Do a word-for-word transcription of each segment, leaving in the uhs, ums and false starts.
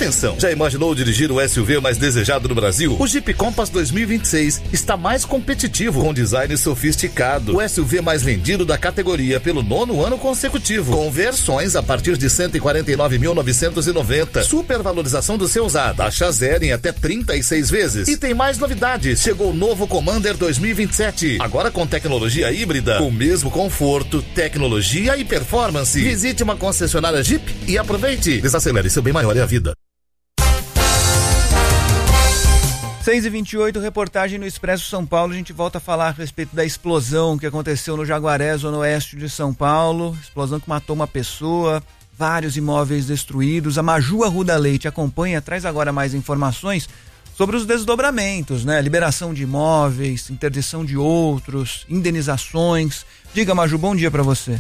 Atenção, já imaginou dirigir o S U V mais desejado no Brasil? O Jeep Compass dois mil e vinte e seis está mais competitivo, com design sofisticado. O S U V mais vendido da categoria pelo nono ano consecutivo, com versões a partir de cento e quarenta e nove mil novecentos e noventa. Supervalorização do seu usado, taxa zero em até trinta e seis vezes. E tem mais novidades. Chegou o novo Commander dois mil e vinte e sete, agora com tecnologia híbrida, com o mesmo conforto, tecnologia e performance. Visite uma concessionária Jeep e aproveite. Desacelere, seu bem maior é a vida. seis e vinte e oito, reportagem no Expresso São Paulo. A gente volta a falar a respeito da explosão que aconteceu no Jaguaré, zona oeste de São Paulo. Explosão que matou uma pessoa, vários imóveis destruídos. A Maju Arruda Leite acompanha, traz agora mais informações sobre os desdobramentos, né? Liberação de imóveis, interdição de outros, indenizações. Diga, Maju, bom dia para você.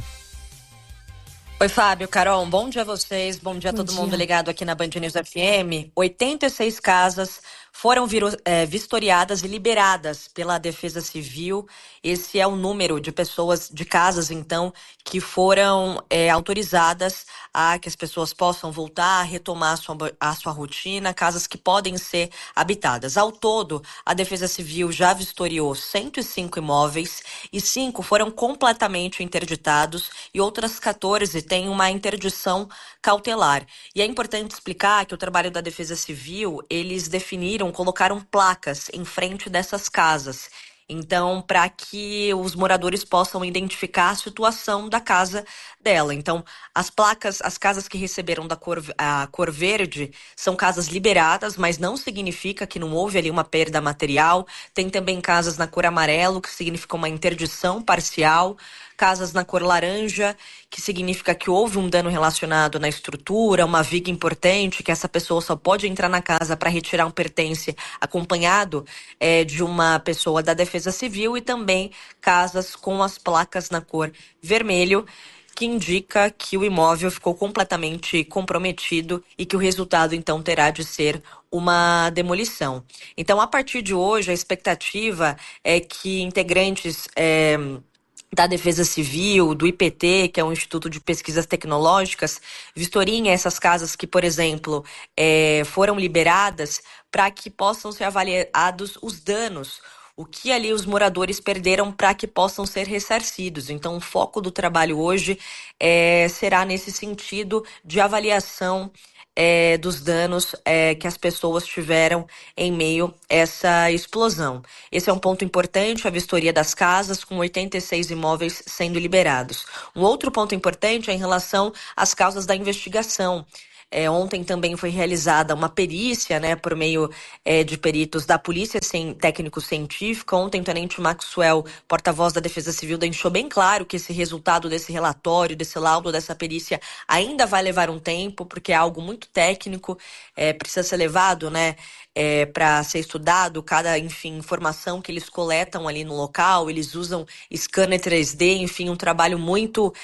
Oi, Fábio, Carol, bom dia a vocês, bom dia a todo mundo ligado aqui na Band News F M. oitenta e seis casas foram viro, é, vistoriadas e liberadas pela Defesa Civil. Esse é o número de pessoas, de casas, então, que foram é, autorizadas a que as pessoas possam voltar a retomar a sua, a sua rotina, casas que podem ser habitadas. Ao todo, a Defesa Civil já vistoriou cento e cinco imóveis e cinco foram completamente interditados e outras quatorze têm uma interdição cautelar. E é importante explicar que o trabalho da Defesa Civil, eles definiram, colocaram placas em frente dessas casas. Então, para que os moradores possam identificar a situação da casa dela. Então, as placas, as casas que receberam da cor, a cor verde são casas liberadas, mas não significa que não houve ali uma perda material. Tem também casas na cor amarelo, que significa uma interdição parcial. Casas na cor laranja, que significa que houve um dano relacionado na estrutura, uma viga importante, que essa pessoa só pode entrar na casa para retirar um pertence acompanhado é, de uma pessoa da Defesa Civil, e também casas com as placas na cor vermelho, que indica que o imóvel ficou completamente comprometido e que o resultado, então, terá de ser uma demolição. Então, a partir de hoje, a expectativa é que integrantes É, da Defesa Civil, do I P T, que é um Instituto de Pesquisas Tecnológicas, vistoriem essas casas que, por exemplo, é, foram liberadas, para que possam ser avaliados os danos, o que ali os moradores perderam, para que possam ser ressarcidos. Então, o foco do trabalho hoje é, será nesse sentido de avaliação É, dos danos é, que as pessoas tiveram em meio a essa explosão. Esse é um ponto importante, a vistoria das casas, com oitenta e seis imóveis sendo liberados. Um outro ponto importante é em relação às causas da investigação. É, ontem também foi realizada uma perícia, né, por meio é, de peritos da Polícia Cien- Técnico-Científica. Ontem o Tenente Maxwell, porta-voz da Defesa Civil, deixou bem claro que esse resultado desse relatório, desse laudo, dessa perícia, ainda vai levar um tempo, porque é algo muito técnico, é, precisa ser levado, né, é, para ser estudado cada, enfim, informação que eles coletam ali no local. Eles usam scanner três D, enfim, um trabalho muito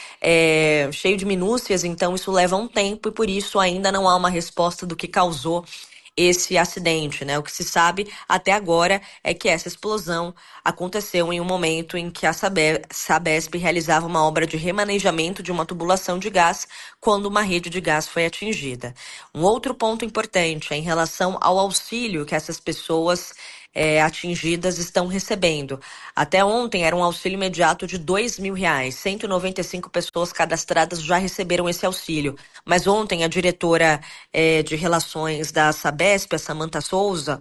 é, cheio de minúcias, então isso leva um tempo e por isso ainda não há uma resposta do que causou esse acidente, né? O que se sabe até agora é que essa explosão aconteceu em um momento em que a Sabe- Sabesp realizava uma obra de remanejamento de uma tubulação de gás quando uma rede de gás foi atingida. Um outro ponto importante é em relação ao auxílio que essas pessoas É, atingidas estão recebendo. Até ontem era um auxílio imediato de dois mil reais. cento e noventa e cinco pessoas cadastradas já receberam esse auxílio. Mas ontem a diretora é, de relações da Sabesp, a Samanta Souza,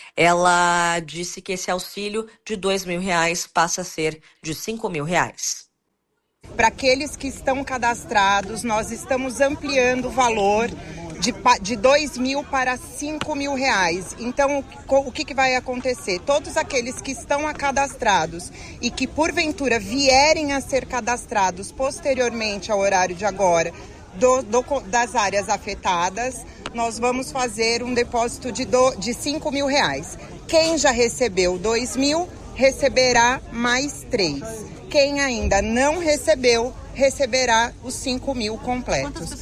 ela disse que esse auxílio de dois mil reais passa a ser de cinco mil reais. Para aqueles que estão cadastrados, nós estamos ampliando o valor de, de dois mil para cinco mil reais. Então, o que, que vai acontecer? Todos aqueles que estão cadastrados e que, porventura, vierem a ser cadastrados posteriormente ao horário de agora, do, do, das áreas afetadas, nós vamos fazer um depósito de, do, de cinco mil reais. Quem já recebeu dois mil, receberá mais três. Quem ainda não recebeu, receberá os cinco mil completos.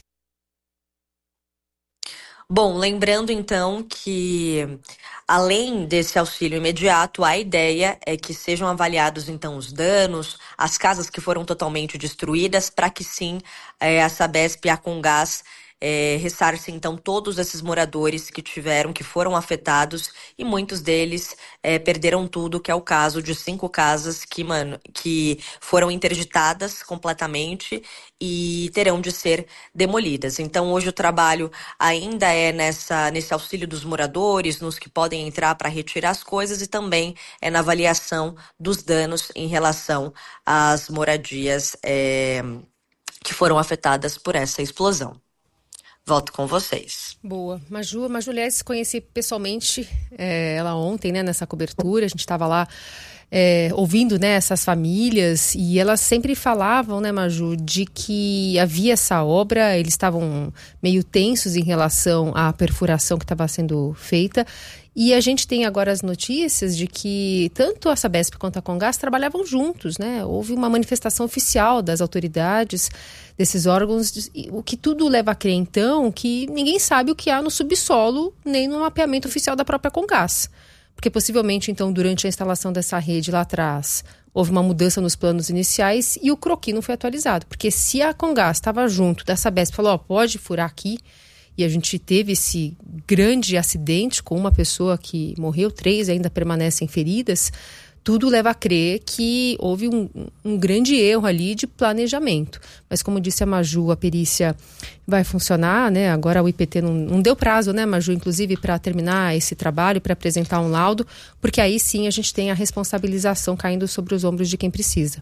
Bom, lembrando então que, além desse auxílio imediato, a ideia é que sejam avaliados então os danos, as casas que foram totalmente destruídas, para que sim é, a Sabesp e a Comgás é, ressarce então todos esses moradores que tiveram, que foram afetados, e muitos deles é, perderam tudo, que é o caso de cinco casas que, mano, que foram interditadas completamente e terão de ser demolidas. Então hoje o trabalho ainda é nessa, nesse auxílio dos moradores, nos que podem entrar para retirar as coisas, e também é na avaliação dos danos em relação às moradias é, que foram afetadas por essa explosão. Volto com vocês. Boa. Maju, Maju, aliás, conheci pessoalmente é, ela ontem, né, nessa cobertura. A gente estava lá é, ouvindo, né, essas famílias, e elas sempre falavam, né, Maju, de que havia essa obra, eles estavam meio tensos em relação à perfuração que estava sendo feita. E a gente tem agora as notícias de que tanto a Sabesp quanto a Comgás trabalhavam juntos, né? Houve uma manifestação oficial das autoridades, desses órgãos, o que tudo leva a crer, então, que ninguém sabe o que há no subsolo, nem no mapeamento oficial da própria Comgás. Porque possivelmente, então, durante a instalação dessa rede lá atrás, houve uma mudança nos planos iniciais e o croquis não foi atualizado. Porque se a Comgás estava junto da Sabesp e falou, ó, pode furar aqui, e a gente teve esse grande acidente com uma pessoa que morreu, três ainda permanecem feridas, tudo leva a crer que houve um, um grande erro ali de planejamento. Mas como disse a Maju, a perícia vai funcionar, né? Agora o I P T não, não deu prazo, né, Maju, inclusive para terminar esse trabalho, para apresentar um laudo, porque aí sim a gente tem a responsabilização caindo sobre os ombros de quem precisa.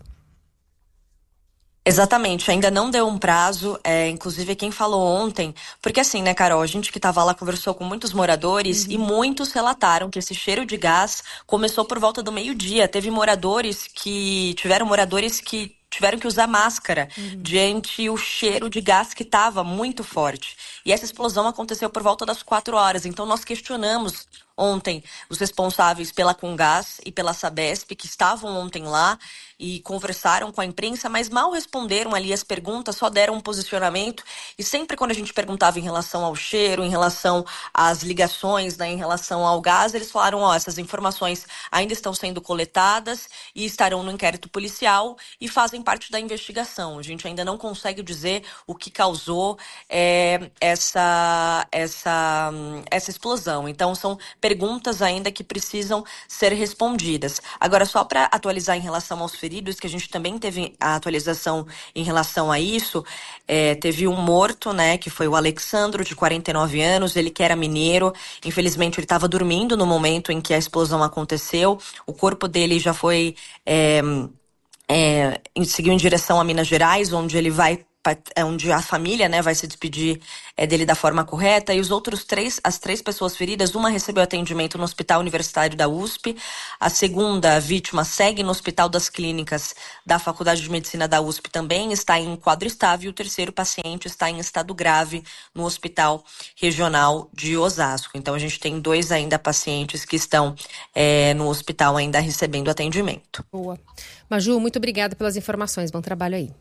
Exatamente, ainda não deu um prazo, é, inclusive quem falou ontem, porque assim, né, Carol, a gente que estava lá conversou com muitos moradores, uhum, e muitos relataram que esse cheiro de gás começou por volta do meio-dia. Teve moradores que, tiveram moradores que tiveram que usar máscara, uhum, diante o cheiro de gás que estava muito forte. E essa explosão aconteceu por volta das quatro horas, então nós questionamos ontem os responsáveis pela Comgás e pela Sabesp, que estavam ontem lá e conversaram com a imprensa, mas mal responderam ali as perguntas, só deram um posicionamento. E sempre quando a gente perguntava em relação ao cheiro, em relação às ligações, né, em relação ao gás, eles falaram, ó, essas informações ainda estão sendo coletadas e estarão no inquérito policial e fazem parte da investigação. A gente ainda não consegue dizer o que causou é, essa, essa, essa explosão. Então são perguntas ainda que precisam ser respondidas. Agora, só para atualizar em relação aos feridos, que a gente também teve a atualização em relação a isso, é, teve um morto, né, que foi o Alexandro, de quarenta e nove anos, ele que era mineiro, infelizmente ele estava dormindo no momento em que a explosão aconteceu, o corpo dele já foi, é, é, seguiu em direção a Minas Gerais, onde ele vai onde a família, né, vai se despedir é, dele da forma correta, e os outros três, as três pessoas feridas, uma recebeu atendimento no Hospital Universitário da U S P, a segunda vítima segue no Hospital das Clínicas da Faculdade de Medicina da U S P, também está em quadro estável, e o terceiro paciente está em estado grave no Hospital Regional de Osasco. Então a gente tem dois ainda pacientes que estão é, no hospital ainda recebendo atendimento. Boa. Maju, muito obrigada pelas informações, bom trabalho aí.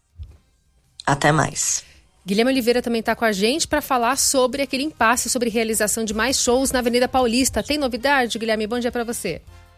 Até mais. Guilherme Oliveira também está com a gente para falar sobre aquele impasse sobre realização de mais shows na Avenida Paulista. Tem novidade, Guilherme? Bom dia para você.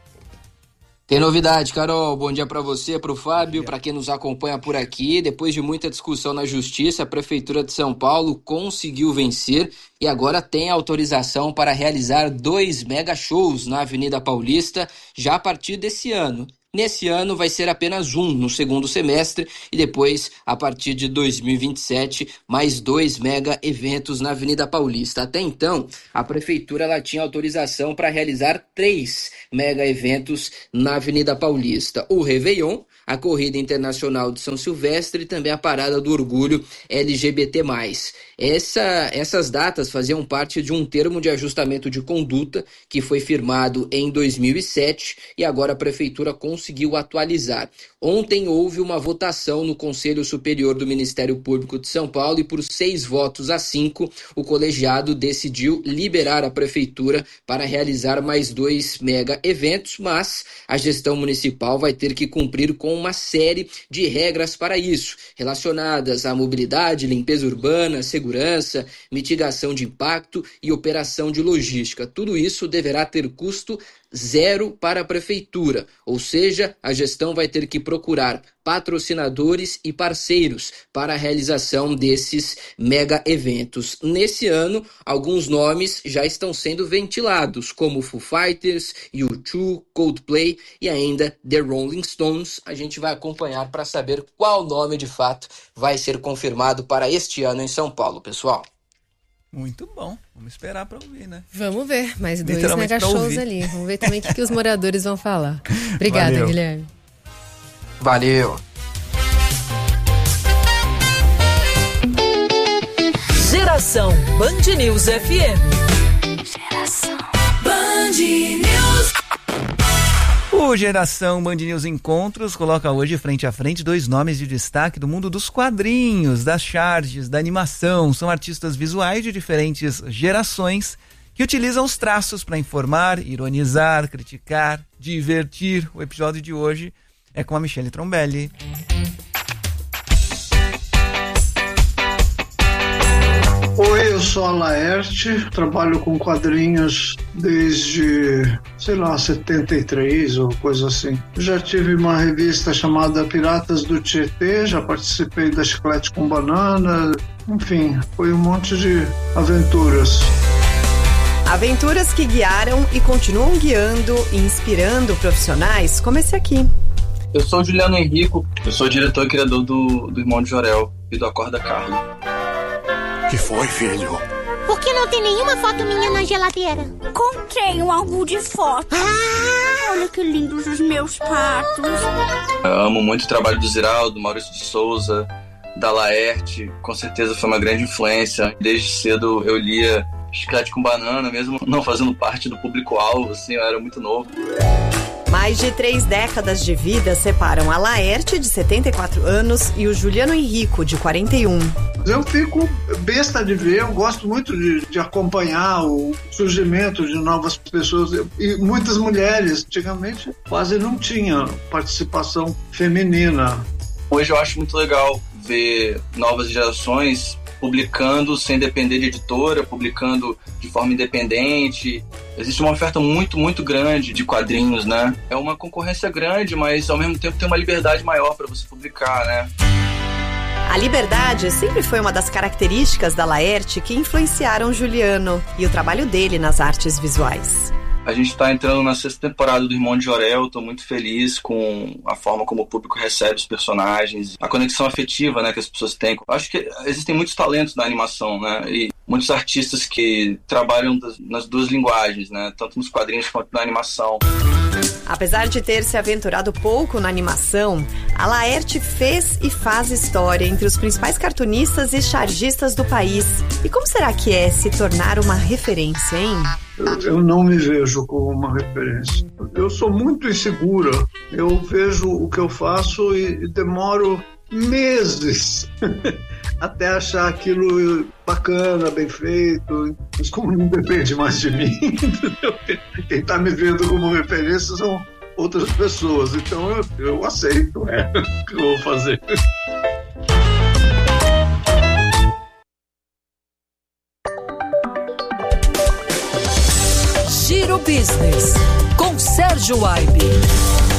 Tem novidade, Carol. Bom dia para você, para o Fábio, para quem nos acompanha por aqui. Depois de muita discussão na Justiça, a Prefeitura de São Paulo conseguiu vencer e agora tem autorização para realizar dois mega shows na Avenida Paulista já a partir desse ano. Nesse ano vai ser apenas um no segundo semestre e depois, a partir de dois mil e vinte e sete, mais dois mega eventos na Avenida Paulista. Até então, a Prefeitura ela tinha autorização para realizar três mega eventos na Avenida Paulista. O Réveillon, a Corrida Internacional de São Silvestre e também a Parada do Orgulho L G B T mais. Essa, essas datas faziam parte de um termo de ajustamento de conduta que foi firmado em dois mil e sete e agora a Prefeitura conseguiu atualizar. Ontem houve uma votação no Conselho Superior do Ministério Público de São Paulo e por seis votos a cinco, o colegiado decidiu liberar a Prefeitura para realizar mais dois mega eventos, mas a gestão municipal vai ter que cumprir com uma série de regras para isso, relacionadas à mobilidade, limpeza urbana, segurança, mitigação de impacto e operação de logística. Tudo isso deverá ter custo zero para a prefeitura, ou seja, a gestão vai ter que procurar patrocinadores e parceiros para a realização desses mega eventos. Nesse ano, alguns nomes já estão sendo ventilados, como Foo Fighters, U dois, Coldplay e ainda The Rolling Stones. A gente vai acompanhar para saber qual nome de fato vai ser confirmado para este ano em São Paulo, pessoal. Muito bom. Vamos esperar para ouvir, né? Vamos ver. Mais dois mega shows ali. Vamos ver também o que, que os moradores vão falar. Obrigada, Valeu. Guilherme. Valeu. Geração Band News F M. Geração Band News. O Geração Band News Encontros coloca hoje frente a frente dois nomes de destaque do mundo dos quadrinhos, das charges, da animação. São artistas visuais de diferentes gerações que utilizam os traços para informar, ironizar, criticar, divertir. O episódio de hoje é com a Michele Trombelli. Oi, eu sou a Laerte, trabalho com quadrinhos desde, sei lá, setenta e três ou coisa assim. Já tive uma revista chamada Piratas do Tietê, já participei da Chiclete com Banana, enfim, foi um monte de aventuras. Aventuras que guiaram e continuam guiando e inspirando profissionais como esse aqui. Eu sou o Juliano Henrico, eu sou diretor e criador do, do Irmão de Jorel e do Acorda Carlo. Que foi, filho? Por que não tem nenhuma foto minha na geladeira? Encontrei um álbum de fotos. Ah, olha que lindos os meus patos. Eu amo muito o trabalho do Ziraldo, Maurício de Souza, da Laerte. Com certeza foi uma grande influência. Desde cedo eu lia Chiclete com Banana, mesmo não fazendo parte do público-alvo, assim, eu era muito novo. Mais de três décadas de vida separam a Laerte, de setenta e quatro anos, e o Juliano Henrico, de quarenta e um. Eu fico besta de ver, eu gosto muito de, de acompanhar o surgimento de novas pessoas e muitas mulheres. Antigamente quase não tinha participação feminina. Hoje eu acho muito legal ver novas gerações publicando sem depender de editora, publicando de forma independente. Existe uma oferta muito, muito grande de quadrinhos, né? É uma concorrência grande, mas ao mesmo tempo tem uma liberdade maior para você publicar, né? A liberdade sempre foi uma das características da Laerte que influenciaram Juliano e o trabalho dele nas artes visuais. A gente está entrando na sexta temporada do Irmão de Jorel, estou muito feliz com a forma como o público recebe os personagens, a conexão afetiva, né, que as pessoas têm. Acho que existem muitos talentos na animação, né, e muitos artistas que trabalham das, nas duas linguagens, né, tanto nos quadrinhos quanto na animação. Apesar de ter se aventurado pouco na animação, a Laerte fez e faz história entre os principais cartunistas e chargistas do país. E como será que é se tornar uma referência, hein? Eu, eu não me vejo como uma referência. Eu sou muito insegura. Eu vejo o que eu faço e, e demoro meses até achar aquilo bacana, bem feito. Mas como não depende mais de mim, entendeu? Quem está me vendo como referência são outras pessoas. Então eu, eu aceito, é o que eu vou fazer. Giro Business, com Sérgio Aibe.